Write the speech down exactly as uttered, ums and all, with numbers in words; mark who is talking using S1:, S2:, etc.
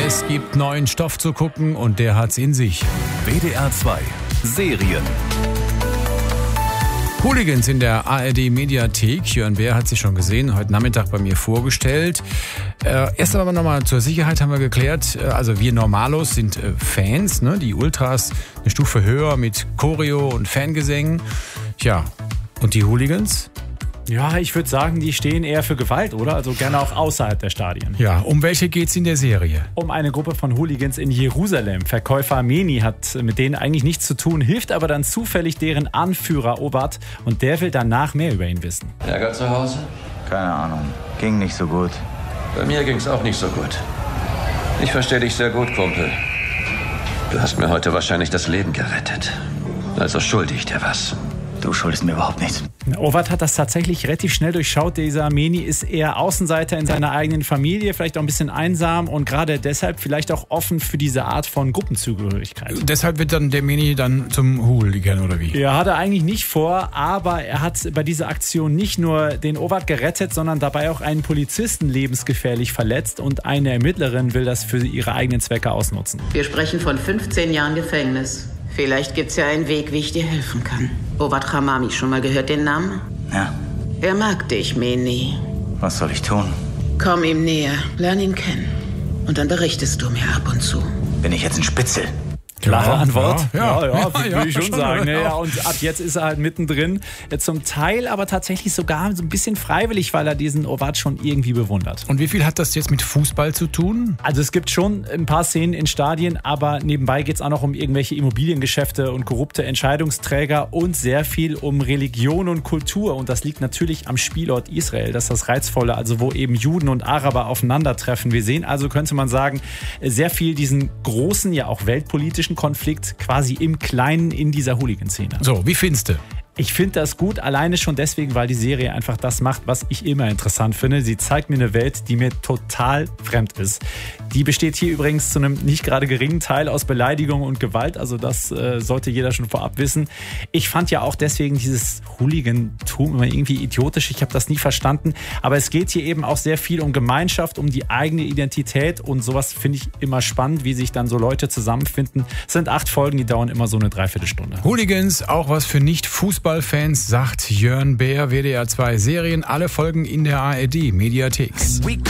S1: Es gibt neuen Stoff zu gucken und der hat's in sich.
S2: W D R zwei Serien.
S1: Hooligans in der A R D-Mediathek. Jörn Bär hat sie schon gesehen, heute Nachmittag bei mir vorgestellt. Äh, erst einmal nochmal zur Sicherheit haben wir geklärt, äh, also wir Normalos sind äh, Fans, ne? Die Ultras eine Stufe höher mit Choreo und Fangesängen. Tja, und die Hooligans?
S3: Ja, ich würde sagen, die stehen eher für Gewalt, oder? Also gerne auch außerhalb der Stadien.
S1: Ja, um welche geht's in der Serie?
S3: Um eine Gruppe von Hooligans in Jerusalem. Verkäufer Meni hat mit denen eigentlich nichts zu tun, hilft aber dann zufällig deren Anführer Obat und der will danach mehr über ihn wissen.
S4: Ärger zu Hause?
S5: Keine Ahnung. Ging nicht so gut.
S4: Bei mir ging's auch nicht so gut. Ich verstehe dich sehr gut, Kumpel. Du hast mir heute wahrscheinlich das Leben gerettet. Also schulde ich dir was.
S5: Du schuldest mir überhaupt nichts.
S3: Obat hat das tatsächlich relativ schnell durchschaut. Dieser Meni ist eher Außenseiter in seiner eigenen Familie, vielleicht auch ein bisschen einsam und gerade deshalb vielleicht auch offen für diese Art von Gruppenzugehörigkeit.
S1: Deshalb wird dann der Meni dann zum Hooligan, oder wie?
S3: Ja, hat er eigentlich nicht vor, aber er hat bei dieser Aktion nicht nur den Obat gerettet, sondern dabei auch einen Polizisten lebensgefährlich verletzt und eine Ermittlerin will das für ihre eigenen Zwecke ausnutzen.
S6: Wir sprechen von fünfzehn Jahren Gefängnis. Vielleicht gibt's ja einen Weg, wie ich dir helfen kann. Obat Hamami, schon mal gehört den Namen?
S5: Ja.
S6: Er mag dich, Meni.
S5: Was soll ich tun?
S6: Komm ihm näher, lern ihn kennen. Und dann berichtest du mir ab und zu.
S5: Bin ich jetzt ein Spitzel?
S3: Klare
S1: Ja,
S3: Antwort.
S1: ja,
S3: Ja,
S1: ja,
S3: ja,
S1: ja,
S3: würde
S1: ja,
S3: ich schon
S1: schon,
S3: sagen.
S1: ja.
S3: Naja, und ab jetzt ist er halt mittendrin. Zum Teil aber tatsächlich sogar so ein bisschen freiwillig, weil er diesen Obat schon irgendwie bewundert.
S1: Und wie viel hat das jetzt mit Fußball zu tun?
S3: Also es gibt schon ein paar Szenen in Stadien, aber nebenbei geht es auch noch um irgendwelche Immobiliengeschäfte und korrupte Entscheidungsträger und sehr viel um Religion und Kultur. Und das liegt natürlich am Spielort Israel. Das ist das Reizvolle, also wo eben Juden und Araber aufeinandertreffen. Wir sehen also, könnte man sagen, sehr viel diesen großen, ja auch weltpolitischen Konflikt quasi im Kleinen in dieser Hooligan-Szene.
S1: So, wie findest du?
S3: Ich finde das gut, alleine schon deswegen, weil die Serie einfach das macht, was ich immer interessant finde. Sie zeigt mir eine Welt, die mir total fremd ist. Die besteht hier übrigens zu einem nicht gerade geringen Teil aus Beleidigung und Gewalt. Also das äh, sollte jeder schon vorab wissen. Ich fand ja auch deswegen dieses Hooligantum immer irgendwie idiotisch. Ich habe das nie verstanden. Aber es geht hier eben auch sehr viel um Gemeinschaft, um die eigene Identität. Und sowas finde ich immer spannend, wie sich dann so Leute zusammenfinden. Es sind acht Folgen, die dauern immer so eine Dreiviertelstunde.
S1: Hooligans, auch was für Nicht-Fußballfans, sagt Jörn Bär, W D R zwei Serien, alle Folgen in der A R D-Mediathek.